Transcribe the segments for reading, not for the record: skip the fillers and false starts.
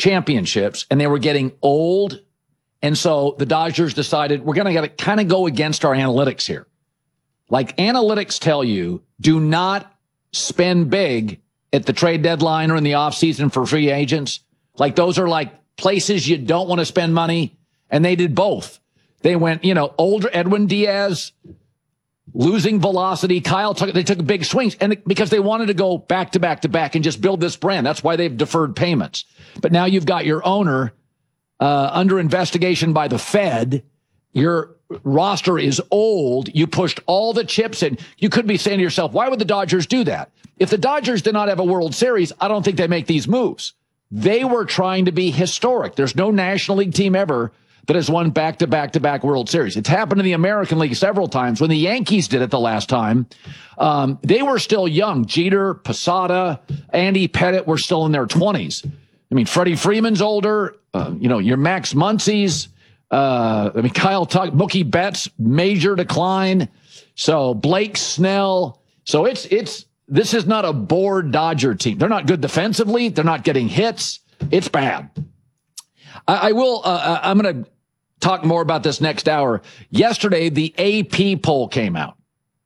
championships, and they were getting old. And so the Dodgers decided we're going to kind of go against our analytics here. Like, analytics tell you, do not spend big at the trade deadline or in the offseason for free agents. Like, those are like places you don't want to spend money. And they did both. They went, older Edwin Diaz, losing velocity. They took big swings, and because they wanted to go back to back to back and just build this brand. That's why they've deferred payments. But now you've got your owner under investigation by the Fed. Your roster is old. You pushed all the chips in. You could be saying to yourself, why would the Dodgers do that? If the Dodgers did not have a World Series, I don't think they make these moves. They were trying to be historic. There's no National League team ever that has won back-to-back-to-back World Series. It's happened in the American League several times. When the Yankees did it the last time, they were still young. Jeter, Posada, Andy Pettitte were still in their 20s. I mean, Freddie Freeman's older. Your Max Muncy's. Kyle Tuck, Mookie Betts, major decline. So Blake Snell. So this is not a bored Dodger team. They're not good defensively. They're not getting hits. It's bad. I'm going to talk more about this next hour. Yesterday, the AP poll came out.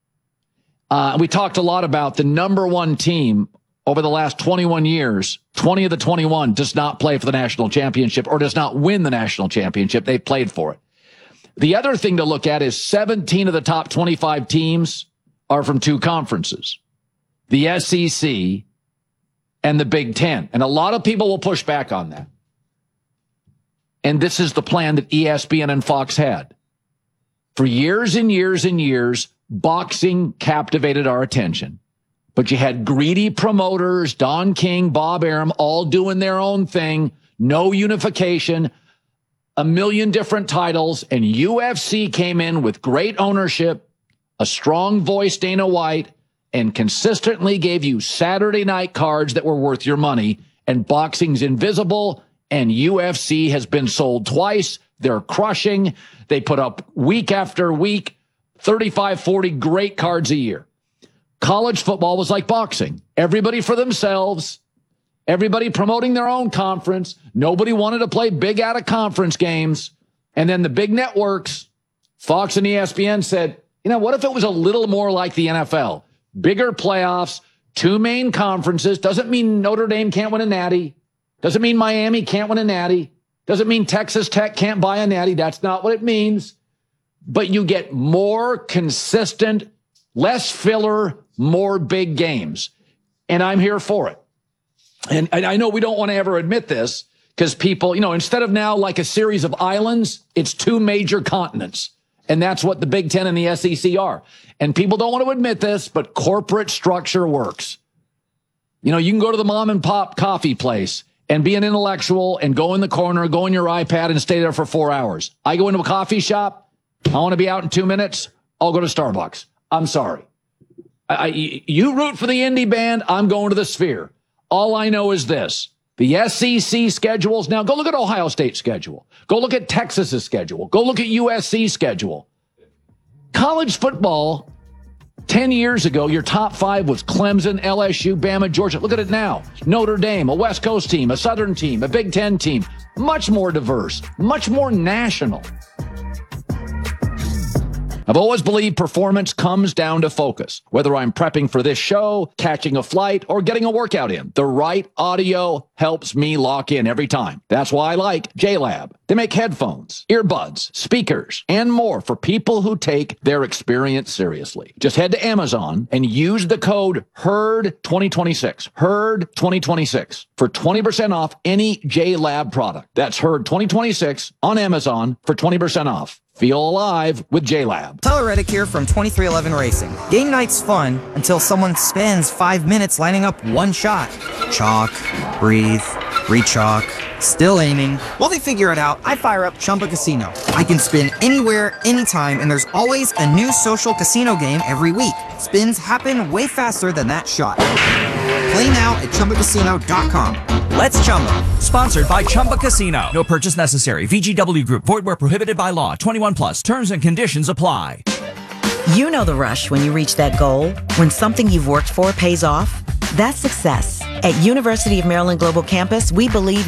We talked a lot about the number one team over the last 21 years. 20 of the 21 does not play for the national championship or does not win the national championship. They played for it. The other thing to look at is 17 of the top 25 teams are from two conferences, the SEC and the Big Ten. And a lot of people will push back on that. And this is the plan that ESPN and Fox had. For years and years and years, boxing captivated our attention. But you had greedy promoters, Don King, Bob Arum, all doing their own thing, no unification, a million different titles, and UFC came in with great ownership, a strong voice, Dana White, and consistently gave you Saturday night cards that were worth your money, and boxing's invisible. And UFC has been sold twice. They're crushing. They put up week after week, 35, 40 great cards a year. College football was like boxing. Everybody for themselves. Everybody promoting their own conference. Nobody wanted to play big out of conference games. And then the big networks, Fox and ESPN, said, what if it was a little more like the NFL? Bigger playoffs, two main conferences. Doesn't mean Notre Dame can't win a natty. Doesn't mean Miami can't win a natty. Doesn't mean Texas Tech can't buy a natty. That's not what it means. But you get more consistent, less filler, more big games. And I'm here for it. And I know we don't want to ever admit this because people, instead of now like a series of islands, it's two major continents. And that's what the Big Ten and the SEC are. And people don't want to admit this, but corporate structure works. You can go to the mom and pop coffee place and be an intellectual and go in the corner, go on your iPad and stay there for 4 hours. I go into a coffee shop. I want to be out in 2 minutes. I'll go to Starbucks. I'm sorry. You root for the indie band. I'm going to the Sphere. All I know is this. The SEC schedules. Now go look at Ohio State's schedule. Go look at Texas's schedule. Go look at USC's schedule. College football, 10 years ago, your top five was Clemson, LSU, Bama, Georgia. Look at it now. Notre Dame, a West Coast team, a Southern team, a Big Ten team. Much more diverse, much more national. I've always believed performance comes down to focus. Whether I'm prepping for this show, catching a flight, or getting a workout in, the right audio helps me lock in every time. That's why I like JLab. They make headphones, earbuds, speakers, and more for people who take their experience seriously. Just head to Amazon and use the code HERD2026, HERD2026, for 20% off any JLab product. That's HERD2026 on Amazon for 20% off. Feel alive with JLab. Tyler Reddick here from 2311 Racing. Game night's fun until someone spends 5 minutes lining up one shot. Chalk, breathe, re-chalk, still aiming. While they figure it out, I fire up Chumba Casino. I can spin anywhere, anytime, and there's always a new social casino game every week. Spins happen way faster than that shot. Play now at ChumbaCasino.com. Let's Chumba. Sponsored by Chumba Casino. No purchase necessary. VGW Group. Void where prohibited by law. 21 plus. Terms and conditions apply. You know the rush when you reach that goal, when something you've worked for pays off. That's success. At University of Maryland Global Campus, we believe